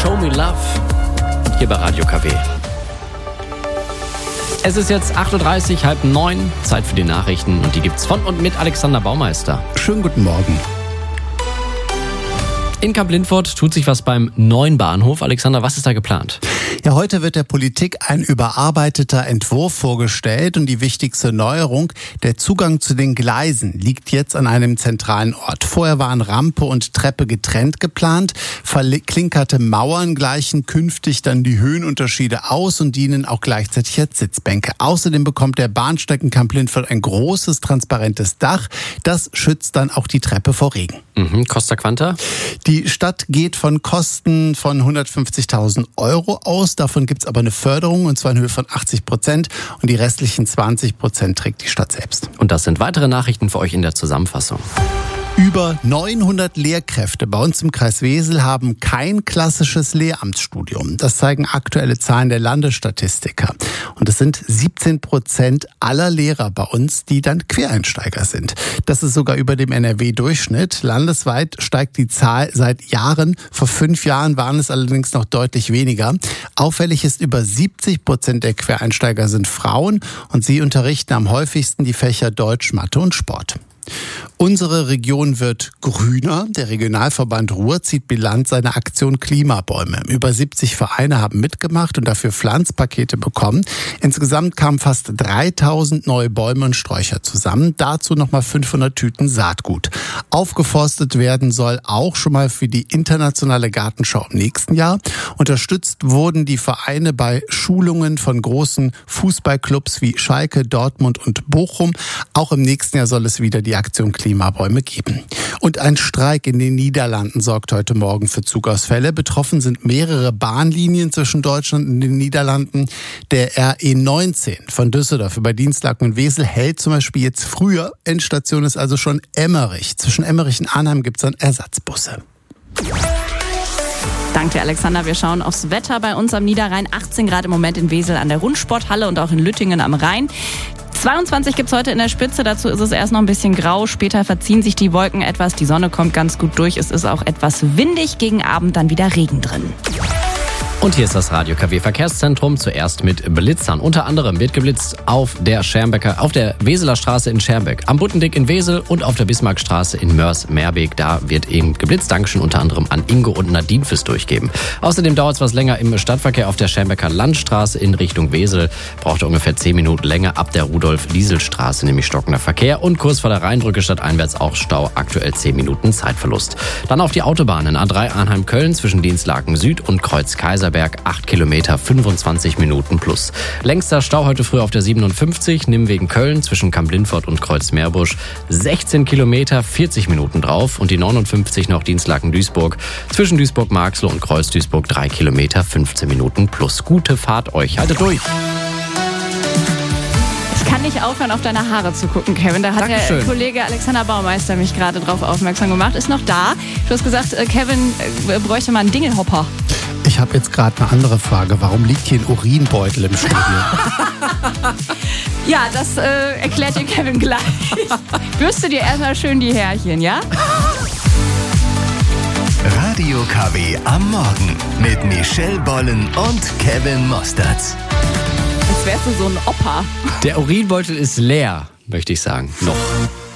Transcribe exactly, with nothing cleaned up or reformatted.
Show Me Love hier bei Radio K W. Es ist jetzt acht Uhr dreißig, halb neun, Zeit für die Nachrichten und die gibt's von und mit Alexander Baumeister. Schönen guten Morgen. In Kamp-Lintfort tut sich was beim neuen Bahnhof. Alexander, was ist da geplant? Ja, heute wird der Politik ein überarbeiteter Entwurf vorgestellt und die wichtigste Neuerung, der Zugang zu den Gleisen, liegt jetzt an einem zentralen Ort. Vorher waren Rampe und Treppe getrennt geplant. Verklinkerte Mauern gleichen künftig dann die Höhenunterschiede aus und dienen auch gleichzeitig als Sitzbänke. Außerdem bekommt der Bahnsteig in Kamp-Lintfort ein großes, transparentes Dach. Das schützt dann auch die Treppe vor Regen. Mhm, Costa Quanta? Die Stadt geht von Kosten von hundertfünfzigtausend Euro aus. Davon gibt es aber eine Förderung, und zwar in Höhe von achtzig Prozent. Und die restlichen zwanzig Prozent trägt die Stadt selbst. Und das sind weitere Nachrichten für euch in der Zusammenfassung. Über neunhundert Lehrkräfte bei uns im Kreis Wesel haben kein klassisches Lehramtsstudium. Das zeigen aktuelle Zahlen der Landesstatistiker. Und es sind siebzehn Prozent aller Lehrer bei uns, die dann Quereinsteiger sind. Das ist sogar über dem N R W-Durchschnitt. Landesweit steigt die Zahl seit Jahren. Vor fünf Jahren waren es allerdings noch deutlich weniger. Auffällig ist, über siebzig Prozent der Quereinsteiger sind Frauen und sie unterrichten am häufigsten die Fächer Deutsch, Mathe und Sport. Unsere Region wird grüner. Der Regionalverband Ruhr zieht Bilanz seiner Aktion Klimabäume. Über siebzig Vereine haben mitgemacht und dafür Pflanzpakete bekommen. Insgesamt kamen fast dreitausend neue Bäume und Sträucher zusammen. Dazu nochmal fünfhundert Tüten Saatgut. Aufgeforstet werden soll auch schon mal für die internationale Gartenschau im nächsten Jahr. Unterstützt wurden die Vereine bei Schulungen von großen Fußballclubs wie Schalke, Dortmund und Bochum. Auch im nächsten Jahr soll es wieder die Aktion Klimabäume geben. Und ein Streik in den Niederlanden sorgt heute Morgen für Zugausfälle. Betroffen sind mehrere Bahnlinien zwischen Deutschland und den Niederlanden. Der R E neunzehn von Düsseldorf über Dinslaken und Wesel hält zum Beispiel jetzt früher. Endstation ist also schon Emmerich. Zwischen Emmerich und Arnhem gibt es dann Ersatzbusse. Danke, Alexander. Wir schauen aufs Wetter bei uns am Niederrhein. achtzehn Grad im Moment in Wesel an der Rundsporthalle und auch in Lüttingen am Rhein. zweiundzwanzig gibt es heute in der Spitze, dazu ist es erst noch ein bisschen grau. Später verziehen sich die Wolken etwas, die Sonne kommt ganz gut durch. Es ist auch etwas windig, gegen Abend dann wieder Regen drin. Und hier ist das Radio K W Verkehrszentrum, zuerst mit Blitzern. Unter anderem wird geblitzt auf der Schermbecker, auf der Weseler Straße in Schermbeck, am Buttendick in Wesel und auf der Bismarckstraße in Mörs-Meerbeek. Da wird eben geblitzt. Dankeschön unter anderem an Ingo und Nadine fürs Durchgeben. Außerdem dauert es was länger im Stadtverkehr auf der Schermbecker Landstraße in Richtung Wesel. Braucht ungefähr zehn Minuten länger ab der Rudolf-Diesel-Straße, nämlich stockender Verkehr. Und kurz vor der Rheinbrücke stadteinwärts auch Stau, aktuell zehn Minuten Zeitverlust. Dann auf die Autobahnen A drei Arnheim-Köln zwischen Dinslaken Süd und Kreuz-Kaiserberg. acht Kilometer, fünfundzwanzig Minuten plus. Längster Stau heute früh auf der siebenundfünfzig, Nimwegen Köln zwischen Kamp-Lintfort und Kreuz-Meerbusch. sechzehn Kilometer, vierzig Minuten drauf. Und die neunundfünfzig noch Dinslaken-Duisburg zwischen Duisburg-Marxloh und Kreuz-Duisburg drei Kilometer, fünfzehn Minuten plus. Gute Fahrt euch. Haltet durch. Ich kann nicht aufhören, auf deine Haare zu gucken, Kevin. Da hat Dankeschön. der Kollege Alexander Baumeister mich gerade drauf aufmerksam gemacht. Ist noch da. Du hast gesagt, Kevin bräuchte mal einen Dingelhopper. Ich habe jetzt gerade eine andere Frage. Warum liegt hier ein Urinbeutel im Studio? Ja, das äh, erklärt dir Kevin gleich. Bürste dir erstmal schön die Härchen, ja? Radio K W am Morgen mit Michelle Bollen und Kevin Mostertz. Als wärst du so ein Opa. Der Urinbeutel ist leer, möchte ich sagen. Noch.